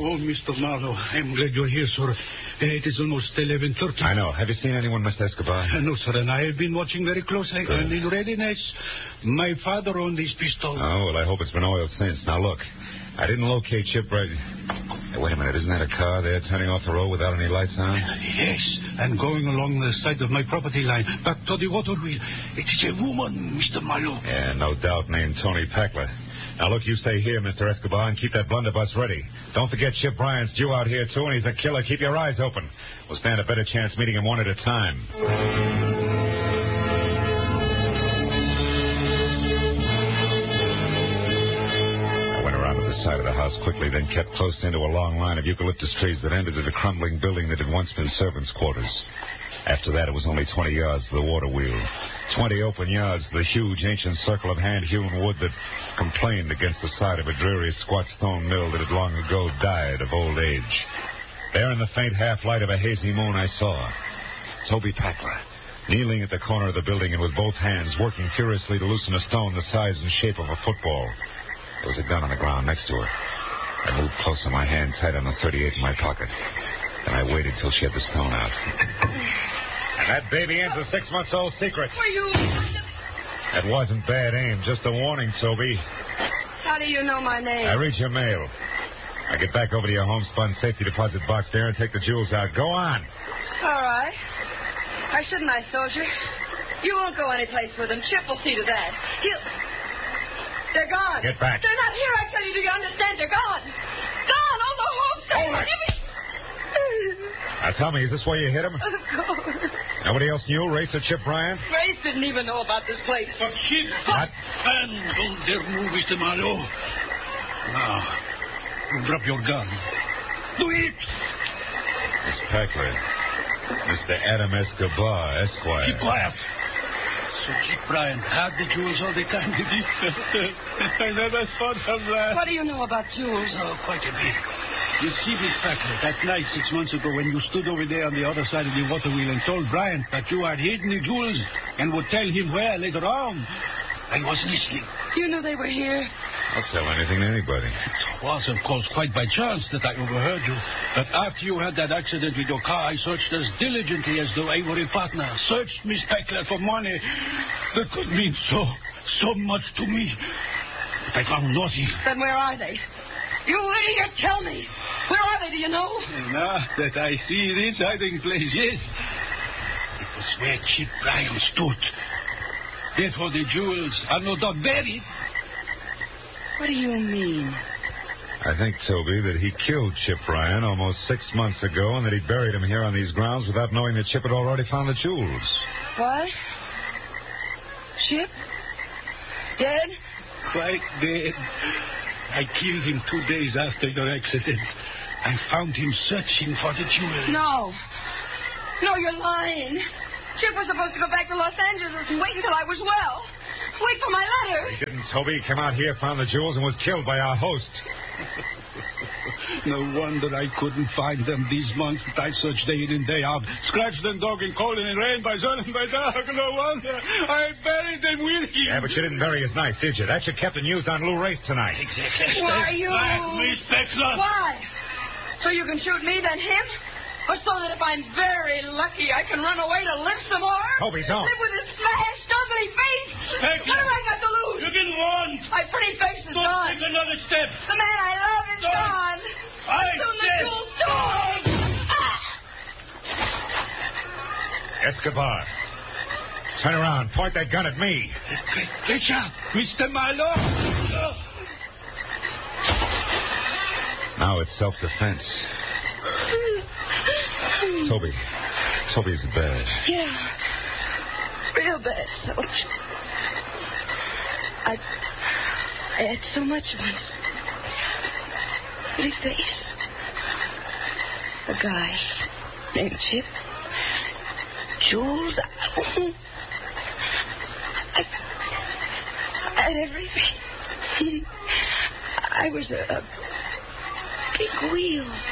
Oh, Mr. Marlowe, I'm glad you're here, sir. It is almost 11:30. I know. Have you seen anyone, Mr. Escobar? No, sir, and I have been watching very closely. Good. And in readiness, my father owned this pistol. Oh, well, I hope it's been oiled since. Now, look, I didn't locate Chip right... Hey, wait a minute, isn't that a car there turning off the road without any lights on? Yes, and going along the side of my property line, back to the water wheel. It is a woman, Mr. Marlowe. Yeah, no doubt, named Tony Packler. Now, look, you stay here, Mr. Escobar, and keep that blunderbuss ready. Don't forget Chip Bryant's due out here, too, and he's a killer. Keep your eyes open. We'll stand a better chance meeting him one at a time. I went around to the side of the house quickly, then kept close into a long line of eucalyptus trees that ended at a crumbling building that had once been servants' quarters. After that, it was only 20 yards to the water wheel. 20 open yards to the huge ancient circle of hand-hewn wood that complained against the side of a dreary squat stone mill that had long ago died of old age. There in the faint half-light of a hazy moon, I saw Toby Packler, kneeling at the corner of the building and with both hands working furiously to loosen a stone the size and shape of a football. There was a gun on the ground next to her. I moved closer, my hand tight on the .38 in my pocket. Then I waited till she had the stone out. And that baby ends a 6-month-old secret. Were you... That wasn't bad aim, just a warning, Toby. How do you know my name? I read your mail. I get back over to your homespun safety deposit box there and take the jewels out. Go on. All right. Why shouldn't I, soldier? You won't go anyplace with them. Chip will see to that. They're gone. Get back. They're not here, I tell you. Do you understand? They're gone. Gone. Oh, the whole Hold it. Now, tell me, is this where you hit him? Of course. Nobody else knew? Race or Chip Bryant? Grace didn't even know about this place. But she... What? And don't dare move, Mr. Marlowe. Now, drop your gun. Do it! Miss Packler. Mr. Adam Escobar, Esquire. Keep quiet. So Chip Bryant had the jewels all the time, did he? I never thought of that. What do you know about jewels? Oh, quite a bit. You see, Miss Packler, that night 6 months ago when you stood over there on the other side of the water wheel and told Bryant that you had hidden the jewels and would tell him where later on, I was listening. You knew they were here? I'll sell anything to anybody. It was, of course, quite by chance that I overheard you. But after you had that accident with your car, I searched as diligently as though I were a partner. Searched Miss Packler for money that could mean so much to me. But I found nothing. Then where are they? You idiot, tell me. Where are they, do you know? Now that I see this hiding place, yes. It was where Chip Bryant stood. Therefore the jewels are no doubt buried. What do you mean? I think, Toby, that he killed Chip Bryant almost 6 months ago and that he buried him here on these grounds without knowing that Chip had already found the jewels. What? Chip? Dead? Quite dead. I killed him 2 days after your accident. I found him searching for the jewels. No. No, you're lying. Chip was supposed to go back to Los Angeles and wait until I was well. Wait for my letter. He didn't, Toby. He came out here, found the jewels, and was killed by our host. No wonder I couldn't find them these months that I searched day in and day out. Scratched and dog and cold and in rain by sun and by dark. No wonder I buried them with him. Yeah, but you didn't bury his knife, did you? That's your Captain used on Lou Race tonight. Exactly. Why you... Miss Packler. Why? So you can shoot me, then him? Or so that if I'm very lucky, I can run away to live some more? Toby, don't. Live with a smashed, ugly face? Packler. What have I got to lose? You've been warned. My pretty face is Don't gone. take another step. The man I love is Don't. gone. I Soon the said jewel's gone. Escobar. Turn around. Point that gun at me. Get out, Mr. Marlowe. Now it's self-defense. Toby's bad. Yeah. Real bad, soldier. I had so much once. Pretty face. A guy named Chip. Jules. I had everything. I was a big wheel.